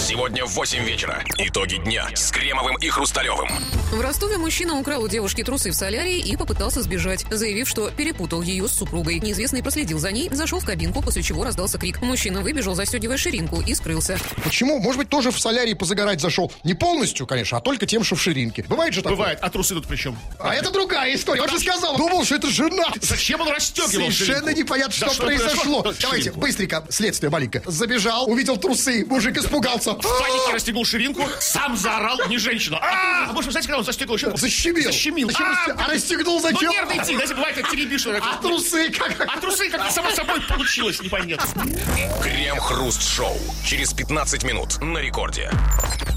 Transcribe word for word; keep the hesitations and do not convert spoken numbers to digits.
Сегодня в восемь вечера. Итоги дня с Кремовым и Хрусталевым. В Ростове мужчина украл у девушки трусы в солярии и попытался сбежать, заявив, что перепутал ее с супругой. Неизвестный проследил за ней, зашел в кабинку, после чего раздался крик. Мужчина выбежал, застегивая ширинку, и скрылся. Почему? Может быть, тоже в солярии позагорать зашел. Не полностью, конечно, а только тем, что в ширинке. Бывает же такое? Бывает, а трусы тут при чем? А это другая история. Он же сказал, думал, что это жена. Зачем он расстегивал Совершенно ширинку? непонятно, что, Да что произошло. произошло? Давайте, Ширинку. быстренько, следствие маленькое. Забежал, увидел трусы, мужик испугался. В панике расстегнул ширинку, сам заорал, не женщина. А, а может, вы знаете, когда он застегнул ширинку? Защемил. Защемил. Зачем А, расстег- а расстегнул зачем? Ну, нервный тик, знаете, бывает, как теребишь. А трусы как? А трусы как-то само собой получилось, непонятно. Крем-хруст-шоу. Через пятнадцать минут на рекорде.